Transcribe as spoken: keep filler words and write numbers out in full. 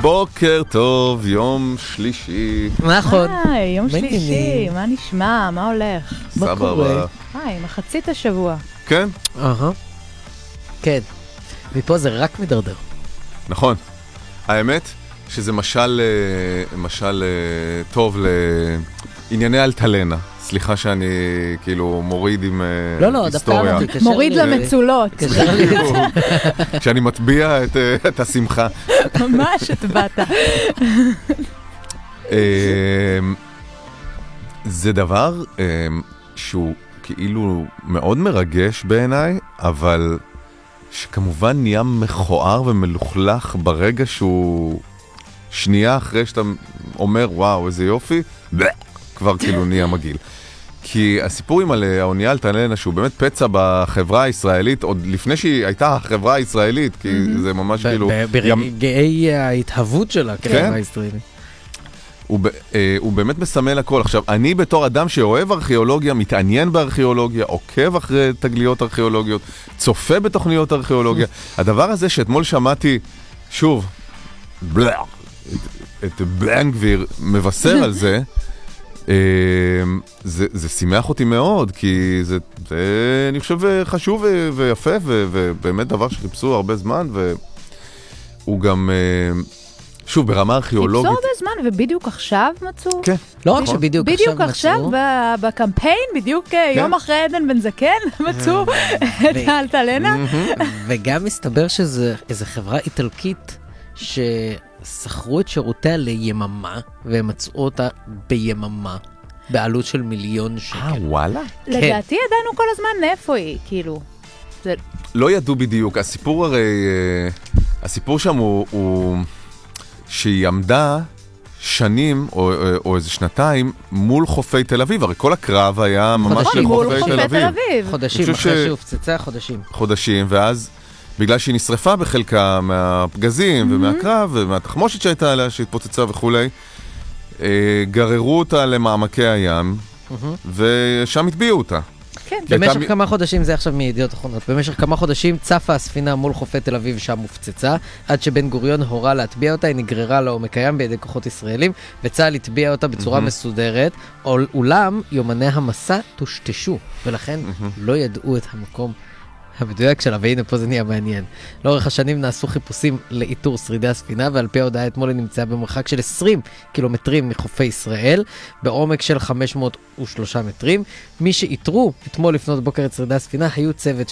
בוקר טוב, יום שלישי. נכון. היי, יום שלישי, מה נשמע? מה הולך? סבבה. היי, מחצית השבוע. כן? אהה. כן. מפה זה רק מדרדר. נכון. האמת שזה משל, משל טוב לענייני אלטלנה. סליחה שאני כאילו מוריד עם לא, לא, היסטוריה. דווקא מוריד למצולות. כשאני מטביע את, את השמחה. ממש הטבעת. זה דבר שהוא כאילו מאוד מרגש בעיניי, אבל שכמובן נהיה מכוער ומלוכלך ברגע שהוא שנייה אחרי שאתה אומר וואו איזה יופי, כבר כאילו נהיה מגעיל. כי הסיפורים על האונייה אלטלנה שהוא באמת פצע בחברה הישראלית, עוד לפני שהיא הייתה החברה הישראלית, כי זה ממש כאילו... ברגעי ההתהוות שלה כחברה הישראלית. הוא באמת מסמל הכל. עכשיו, אני בתור אדם שאוהב ארכיאולוגיה, מתעניין בארכיאולוגיה, עוקב אחרי תגליות ארכיאולוגיות, צופה בתוכניות ארכיאולוגיה, הדבר הזה שאתמול שמעתי, שוב, את בן גביר מבשר על זה, זה, זה שימח אותי מאוד, כי זה, זה אני חושב חשוב ויפה, ובאמת דבר שחיפשו הרבה זמן, והוא גם, שוב, ברמה ארכיאולוגית. חיפשו הרבה זמן, ובדיוק עכשיו מצאו? כן. לא רק שבדיוק עכשיו מצאו. בדיוק עכשיו, בקמפיין, בדיוק יום אחרי עדן בן זקן, מצאו את האלטלנה. וגם מסתבר שזה איזו חברה איטלקית, ש... שכרו את שירותיה ליממה, והם מצאו אותה ביממה, בעלות של מיליון שקל. אה, וואלה? לדעתי ידענו כל הזמן איפה היא, כאילו. זה... לא ידעו בדיוק. הסיפור הרי, הסיפור שם הוא, הוא שהיא עמדה שנים, או, או איזה שנתיים, מול חופי תל אביב. הרי כל הקרב היה ממש חודשים, לחופי מול חופי תל אביב. תל אביב. חודשים, אחרי שהופצצה חודשים. חודשים, ואז... בגלל שהיא נשרפה בחלקה מהפגזים ומהקרב ומהתחמושת שהייתה עליה, שהתפוצצה וכולי, גררו אותה למעמקי הים, ושם התביעו אותה. כן. במשך כמה חודשים, זה עכשיו מידיעות אחרונות, במשך כמה חודשים צפה הספינה מול חופי תל אביב שם מופצצה, עד שבן גוריון הורה להטביע אותה, היא נגררה לעומק הים בידי כוחות ישראלים, וצה"ל הטביע אותה בצורה מסודרת, אולם יומני המסע טושטשו, ולכן לא ידעו את המקום המדויק שלה, והנה פה זה נהיה מעניין. לאורך השנים נעשו חיפושים לאיתור שרידי הספינה, ועל פי ההודעה אתמול היא נמצאה במרחק של עשרים קילומטרים מחופי ישראל, בעומק של חמש מאות ושלושה מטרים. מי שאיתרו אתמול לפנות בוקר את שרידי הספינה היו צוות